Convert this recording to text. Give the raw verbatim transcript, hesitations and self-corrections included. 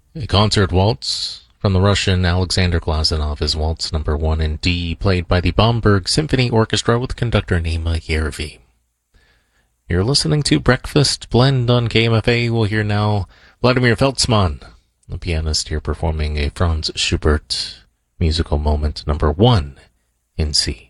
A concert waltz from the Russian Alexander Glazunov is Waltz Number One in D, played by the Bamberg Symphony Orchestra with conductor Nima Yervi. You're listening to Breakfast Blend on K M F A. We'll hear now Vladimir Feltzman, the pianist, here performing a Franz Schubert musical moment number one in C.